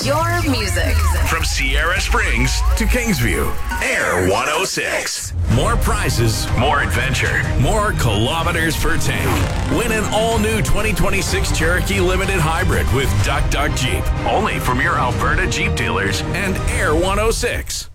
Your music. From Sierra Springs to Kingsview, Air 106. More prizes, more adventure, more kilometers per tank. Win an all-new 2026 Cherokee Limited Hybrid with Duck Duck Jeep. Only from your Alberta Jeep dealers and Air 106.